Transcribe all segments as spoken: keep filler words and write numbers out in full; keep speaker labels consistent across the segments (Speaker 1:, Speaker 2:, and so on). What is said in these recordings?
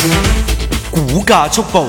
Speaker 1: 股價速報。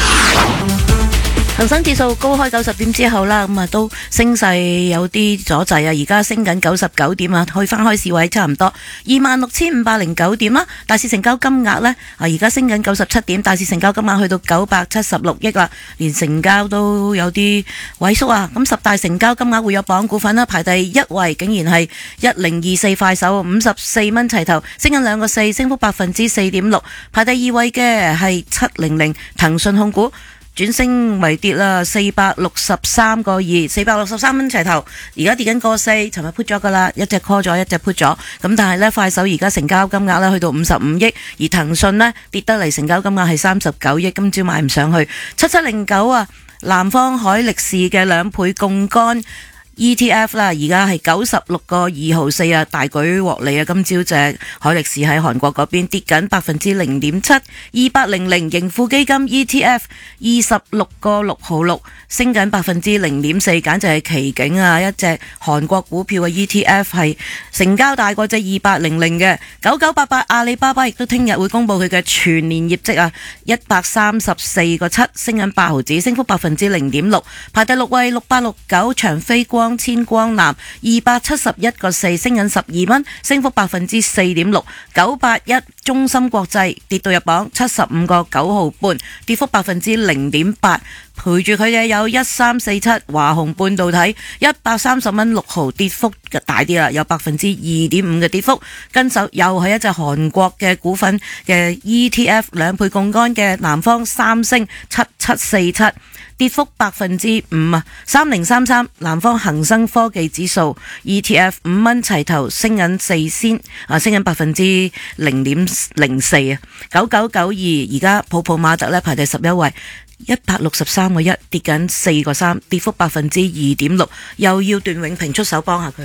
Speaker 2: 恒生指數高開九十點之後啦，咁啊都升勢有啲阻滯啊，而家升緊九十九點啊，去翻開市位差唔多二萬六千五百零九點啦。大市成交金額呢，啊而家升緊九十七點，大市成交金額去到九百七十六億啦，連成交都有啲萎縮啊。咁十大成交金額會有榜股份啦，排第一位竟然係一零二四快手，五十四蚊齊頭，升緊兩個四，升幅百分之四點六。排第二位嘅係七零零騰訊控股。轉升為跌啦，四百六十三個二，四百六十三蚊齊頭，而家跌緊個四，尋日 put 咗噶啦，一隻 call 咗，一隻 put 咗，咁但係呢，快手而家成交金額呢去到五十五億，而騰訊呢跌得嚟成交金額係三十九億，今朝買唔上去，七七零九啊，南方海力士嘅兩倍槓桿E T F 啦，而家係九十六個二毫四啊，大舉獲利啊！今朝隻海力士喺韓國嗰邊跌緊百分之零點七，二八零零盈富基金 E T F 二十六個六毫六，升緊百分之零點四，簡直係奇景啊！一隻韓國股票嘅 E T F 係成交大過隻二八零零嘅。九九八八阿里巴巴亦都聽日會公布佢嘅全年業績啊，一百三十四個七，升緊八毫子，升幅百分之零點六，排第六位六八六九長飛光。千光南二百七十一個四，升緊十二蚊，升幅百分之四點六。九八一中芯國際跌到入榜七十五個九毫半，跌幅百分之零點八。陪住佢嘅有一三四七華虹半導體一百三十蚊六毫，跌幅大啲啦，有百分之二點五嘅跌幅。跟手又係一隻韓國嘅股份嘅 E T F 兩倍槓桿嘅南方三星七七四七。跌幅百分之五啊，三零三三南方恒生科技指數 E T F 五蚊齊頭，升緊四仙啊，升緊百分之零點零四啊。九九九二而家普普馬特咧排第十一位，一百六十三個一，跌緊四個三，跌幅百分之二點六，又要段永平出手幫下佢。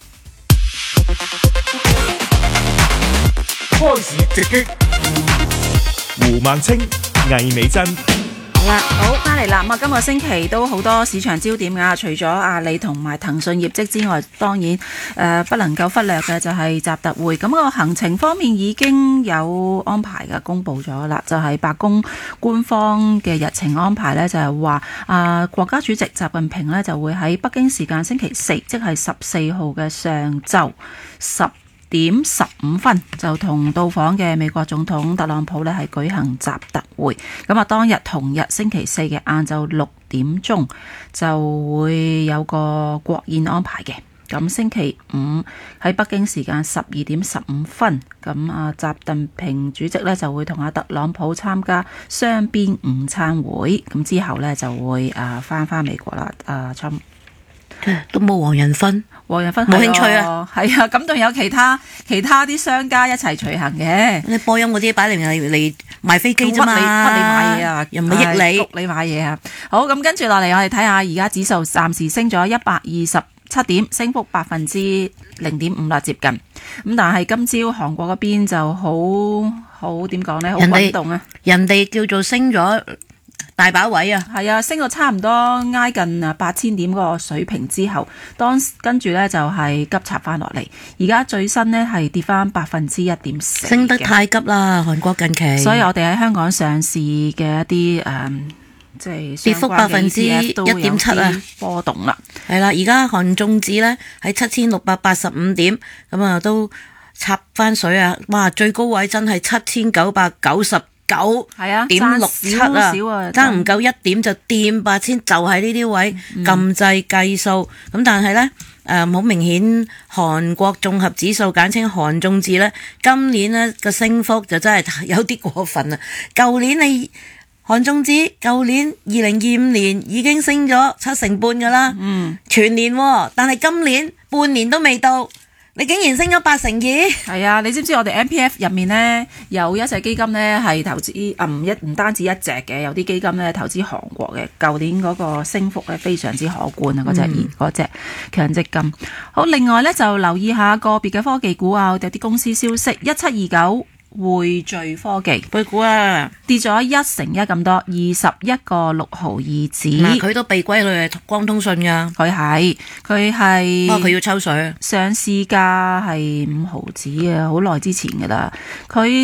Speaker 3: 開市直擊，胡孟青、魏美珍。
Speaker 4: 好，翻嚟啦！咁啊，今個星期都好多市場焦點噶，除咗阿里同埋騰訊業績之外，當然誒、呃、不能夠忽略嘅就係習特會。咁、個行程方面已經有安排嘅，公布咗啦，就係、是、白宮官方嘅日程安排呢，就係話啊國家主席習近平呢就會喺北京時間星期四，即係十四號嘅上晝十點十五分就同到訪嘅美國總統特朗普呢係舉行習特會。咁啊，當日同日星期四嘅晏晝六點鐘就會有個國宴安排嘅。咁星期五喺北京時間十二點十五分，咁啊習近平主席呢就會同阿特朗普參加雙邊午餐會。咁之後呢就會啊翻返美國啦。啊，侵
Speaker 2: 都冇黃仁勳。
Speaker 4: 黃仁勳
Speaker 2: 冇興趣啊，
Speaker 4: 係啊，咁仲有其他其他啲商家一齊隨行嘅。
Speaker 2: 你波音嗰啲擺嚟嚟嚟賣飛機啫嘛，
Speaker 4: 屈你屈你買嘢啊，
Speaker 2: 又唔係益你，
Speaker 4: 谷你買嘢啊。好，咁跟住落嚟，我哋睇下而家指數暫時升咗一百二十七點，升幅百分之零點五啦，接近。咁但係今朝韓國嗰邊就好好點講呢？好滾動啊！
Speaker 2: 人哋叫做升咗大把位啊，
Speaker 4: 係啊，升到差唔多挨近啊八千點嗰個水平之後，當跟住呢就係急插翻落嚟。而家最新呢係跌翻百分之一點四，
Speaker 2: 升得太急啦！韓國近期，
Speaker 4: 所以我哋喺香港上市嘅一啲誒、嗯，即係
Speaker 2: 跌幅百分之一點七啊，
Speaker 4: 波動啦。係
Speaker 2: 啦，而家韓綜指呢喺七千六百八十五點，咁啊都插翻水啊！哇，最高位真係七千九百九十。九
Speaker 4: 係啊，
Speaker 2: 點六七啊，爭唔夠一點就掂八千，就係呢啲位撳掣計數。咁、嗯、但係呢，誒、呃、好明顯，韓國綜合指數簡稱韓綜指呢，今年呢個升幅就真係有啲過分啦。舊年你韓綜指，舊年二零二五年已經升咗七成半噶啦，嗯，全年、哦，但係今年半年都未到。你竟然升咗八成二？
Speaker 4: 係啊！你知唔知我哋 M P F 入面呢，有一隻基金呢係投資啊，唔一唔單止一隻嘅，有啲基金呢投資韓國嘅，舊年嗰個升幅咧非常之可觀啊！嗰隻嗰隻強積金。好，另外呢，就留意下個別嘅科技股啊，有啲公司消息，一七二九。匯聚科技
Speaker 2: 配股啊，
Speaker 4: 跌咗一成一咁多，二十一個六毫二子。
Speaker 2: 嗱，佢都被歸類係光通訊噶，
Speaker 4: 佢係佢係，
Speaker 2: 不過佢要抽水，
Speaker 4: 上市價係五毫子啊，好耐之前噶啦，佢。